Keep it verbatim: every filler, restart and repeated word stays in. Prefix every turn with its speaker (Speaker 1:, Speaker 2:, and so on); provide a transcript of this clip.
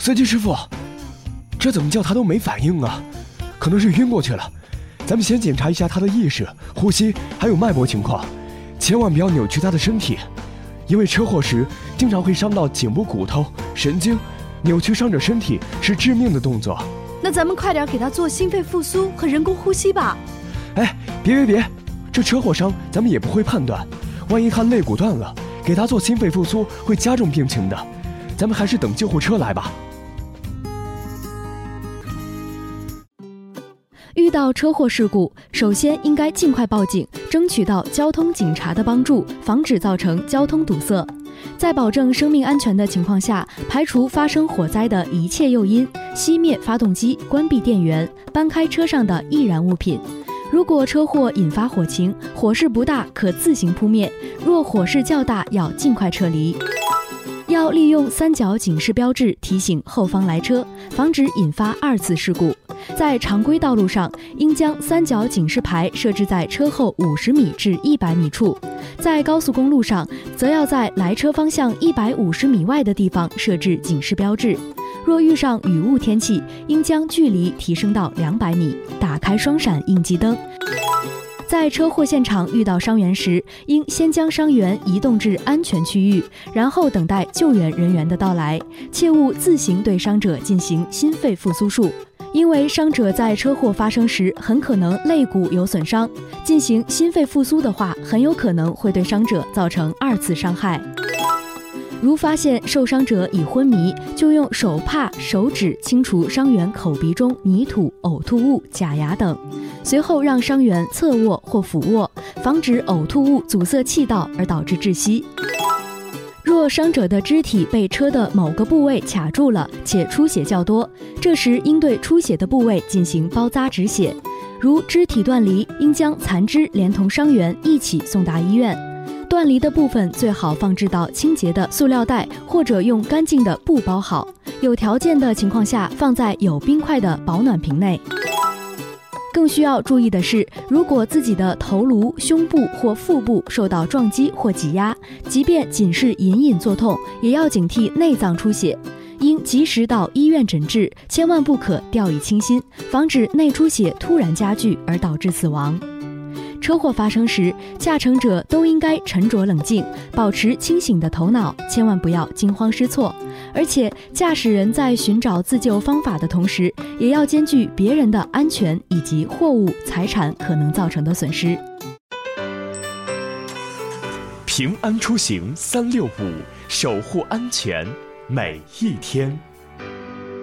Speaker 1: 司机师傅，这怎么叫他都没反应啊？可能是晕过去了。咱们先检查一下他的意识、呼吸还有脉搏情况，千万不要扭曲他的身体，因为车祸时经常会伤到颈部骨头、神经，扭曲伤者身体是致命的动作。
Speaker 2: 那咱们快点给他做心肺复苏和人工呼吸吧。
Speaker 1: 哎，别别别，这车祸伤咱们也不会判断，万一他肋骨断了，给他做心肺复苏会加重病情的，咱们还是等救护车来吧。
Speaker 3: 遇到车祸事故，首先应该尽快报警，争取到交通警察的帮助，防止造成交通堵塞。在保证生命安全的情况下，排除发生火灾的一切诱因，熄灭发动机，关闭电源，搬开车上的易燃物品。如果车祸引发火情，火势不大，可自行扑灭；若火势较大，要尽快撤离。要利用三角警示标志提醒后方来车，防止引发二次事故。在常规道路上，应将三角警示牌设置在车后五十米至一百米处；在高速公路上，则要在来车方向一百五十米外的地方设置警示标志。若遇上雨雾天气，应将距离提升到两百米，打开双闪应急灯。在车祸现场遇到伤员时，应先将伤员移动至安全区域，然后等待救援人员的到来，切勿自行对伤者进行心肺复苏术，因为伤者在车祸发生时很可能肋骨有损伤，进行心肺复苏的话，很有可能会对伤者造成二次伤害。如发现受伤者已昏迷，就用手帕、手指清除伤员口鼻中泥土、呕吐物、假牙等，随后让伤员侧卧或俯卧，防止呕吐物阻塞气道而导致窒息。若伤者的肢体被车的某个部位卡住了，且出血较多，这时应对出血的部位进行包扎止血。如肢体断离，应将残肢连同伤员一起送达医院。断离的部分最好放置到清洁的塑料袋，或者用干净的布包好，有条件的情况下放在有冰块的保暖瓶内。更需要注意的是，如果自己的头颅、胸部或腹部受到撞击或挤压，即便仅是隐隐作痛，也要警惕内脏出血，应及时到医院诊治，千万不可掉以轻心，防止内出血突然加剧而导致死亡。车祸发生时，驾乘者都应该沉着冷静，保持清醒的头脑，千万不要惊慌失措。而且，驾驶人在寻找自救方法的同时，也要兼具别人的安全以及货物、财产可能造成的损失。
Speaker 4: 平安出行三六五，守护安全每一天。